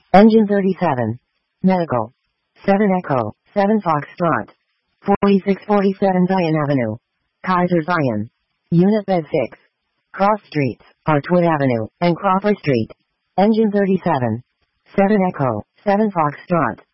Engine 37. Medical. 7 Echo, 7 Foxtrot. 4647 Zion Avenue. Kaiser Zion. Unit Bed 6. Cross Streets, Archwood Avenue, and Crawford Street. Engine 37. 7 Echo, 7 Foxtrot.